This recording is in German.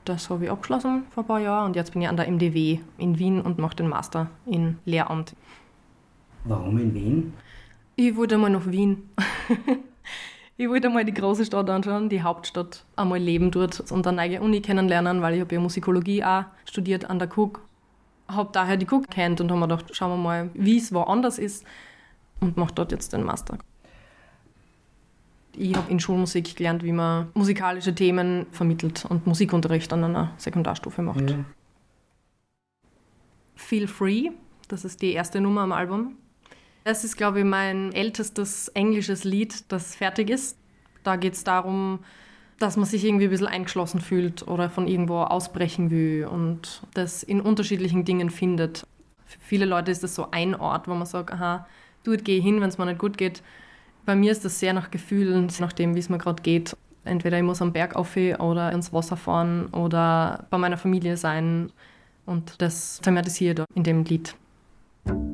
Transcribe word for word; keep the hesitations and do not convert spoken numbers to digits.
Das habe ich abgeschlossen vor ein paar Jahren und jetzt bin ich an der M D W in Wien und mache den Master in Lehramt. Warum in Wien? Ich wollte einmal nach Wien. Ich wollte einmal die große Stadt anschauen, die Hauptstadt, einmal leben dort und eine neue Uni kennenlernen, weil ich habe ja Musikologie auch studiert an der K U K. Habe daher die K U K kennt und habe mir gedacht, schauen wir mal, wie es woanders ist und mache dort jetzt den Master. Ich habe in Schulmusik gelernt, wie man musikalische Themen vermittelt und Musikunterricht an einer Sekundarstufe macht. Ja. Feel Free, das ist die erste Nummer am Album. Das ist, glaube ich, mein ältestes englisches Lied, das fertig ist. Da geht es darum, dass man sich irgendwie ein bisschen eingeschlossen fühlt oder von irgendwo ausbrechen will und das in unterschiedlichen Dingen findet. Für viele Leute ist das so ein Ort, wo man sagt, aha, dort gehe ich hin, wenn es mir nicht gut geht. Bei mir ist das sehr nach Gefühlen, nach dem, wie es mir gerade geht. Entweder ich muss am Berg rauf oder ins Wasser fahren oder bei meiner Familie sein. Und das thematisiert in dem Lied.